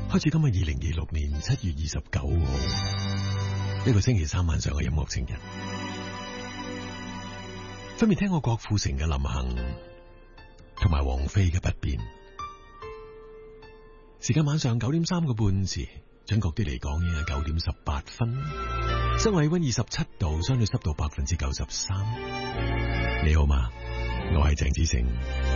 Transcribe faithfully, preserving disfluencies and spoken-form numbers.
開始今日二零二六年七月二十九號呢個星期三晚上嘅音樂情人，分別聽過郭富城嘅《臨行》同埋王菲嘅《不變》。時間晚上九點三個半時，準確啲嚟講已經係九點十八分。室外氣溫二十七度，相對濕度百分之九十三。你好嗎？我係鄭子誠。